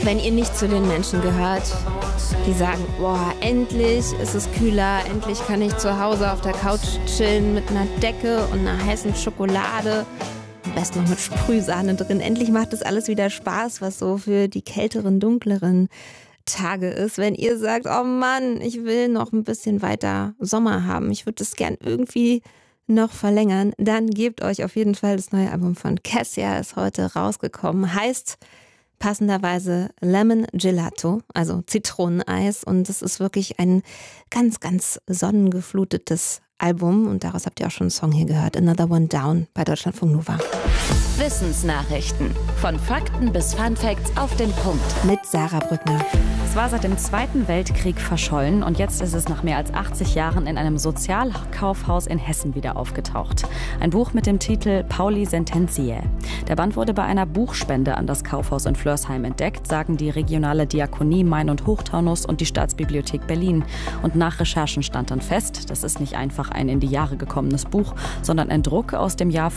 Wenn ihr nicht zu den Menschen gehört, die sagen, boah, endlich ist es kühler, endlich kann ich zu Hause auf der Couch chillen mit einer Decke und einer heißen Schokolade, am besten noch mit Sprühsahne drin. Endlich macht das alles wieder Spaß, was so für die kälteren, dunkleren Tage ist. Wenn ihr sagt, oh Mann, ich will noch ein bisschen weiter Sommer haben, ich würde das gern irgendwie noch verlängern, dann gebt euch auf jeden Fall das neue Album von Kessia, ist heute rausgekommen, heißt passenderweise Lemon Gelato, also Zitroneneis, und es ist wirklich ein ganz, ganz sonnengeflutetes Album und daraus habt ihr auch schon einen Song hier gehört, Another One Down bei Deutschlandfunk Nova. Wissensnachrichten. Von Fakten bis Funfacts auf den Punkt. Mit Sarah Brückner. Es war seit dem Zweiten Weltkrieg verschollen und jetzt ist es nach mehr als 80 Jahren in einem Sozialkaufhaus in Hessen wieder aufgetaucht. Ein Buch mit dem Titel Pauli Sententiae. Der Band wurde bei einer Buchspende an das Kaufhaus in Flörsheim entdeckt, sagen die regionale Diakonie Main- und Hochtaunus und die Staatsbibliothek Berlin. Und nach Recherchen stand dann fest, das ist nicht einfach ein in die Jahre gekommenes Buch, sondern ein Druck aus dem Jahr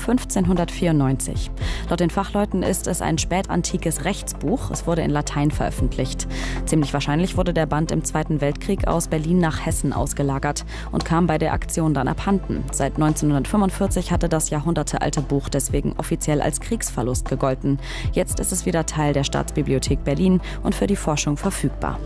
1594. Laut den Fachleuten ist es ein spätantikes Rechtsbuch. Es wurde in Latein veröffentlicht. Ziemlich wahrscheinlich wurde der Band im Zweiten Weltkrieg aus Berlin nach Hessen ausgelagert und kam bei der Aktion dann abhanden. Seit 1945 hatte das jahrhundertealte Buch deswegen offiziell als Kriegsverlust gegolten. Jetzt ist es wieder Teil der Staatsbibliothek Berlin und für die Forschung verfügbar.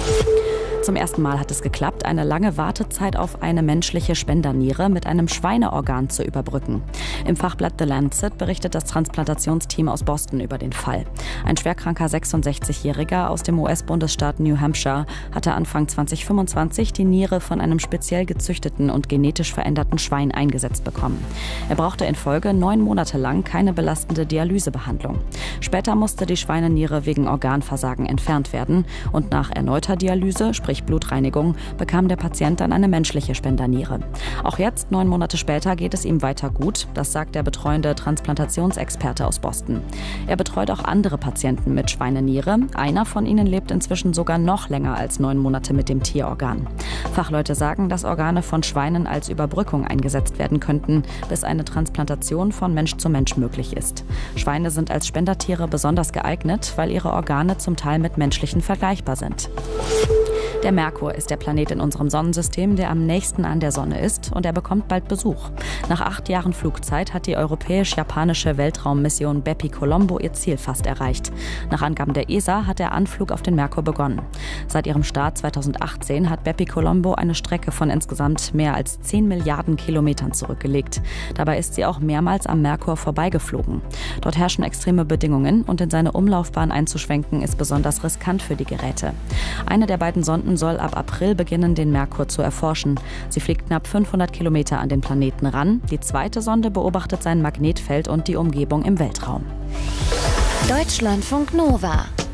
Zum ersten Mal hat es geklappt, eine lange Wartezeit auf eine menschliche Spenderniere mit einem Schweineorgan zu überbrücken. Im Fachblatt The Lancet berichtet das Transplantationsteam aus Boston über den Fall. Ein schwerkranker 66-Jähriger aus dem US-Bundesstaat New Hampshire hatte Anfang 2025 die Niere von einem speziell gezüchteten und genetisch veränderten Schwein eingesetzt bekommen. Er brauchte in Folge 9 Monate lang keine belastende Dialysebehandlung. Später musste die Schweineniere wegen Organversagen entfernt werden und nach erneuter Dialyse, sprich Blutreinigung, bekam der Patient dann eine menschliche Spenderniere. Auch jetzt, 9 Monate später, geht es ihm weiter gut. Das sagt der betreuende Transplantationsexperte aus Boston. Er betreut auch andere Patienten mit Schweineniere. Einer von ihnen lebt inzwischen sogar noch länger als 9 Monate mit dem Tierorgan. Fachleute sagen, dass Organe von Schweinen als Überbrückung eingesetzt werden könnten, bis eine Transplantation von Mensch zu Mensch möglich ist. Schweine sind als Spendertiere besonders geeignet, weil ihre Organe zum Teil mit menschlichen vergleichbar sind. Der Merkur ist der Planet in unserem Sonnensystem, der am nächsten an der Sonne ist, und er bekommt bald Besuch. Nach 8 Jahren Flugzeit hat die europäisch-japanische Weltraummission Bepi-Colombo ihr Ziel fast erreicht. Nach Angaben der ESA hat der Anflug auf den Merkur begonnen. Seit ihrem Start 2018 hat Bepi-Colombo eine Strecke von insgesamt mehr als 10 Milliarden Kilometern zurückgelegt. Dabei ist sie auch mehrmals am Merkur vorbeigeflogen. Dort herrschen extreme Bedingungen und in seine Umlaufbahn einzuschwenken ist besonders riskant für die Geräte. Eine der beiden Sonden soll ab April beginnen, den Merkur zu erforschen. Sie fliegt knapp 500 Kilometer an den Planeten ran. Die zweite Sonde beobachtet sein Magnetfeld und die Umgebung im Weltraum. Deutschlandfunk Nova.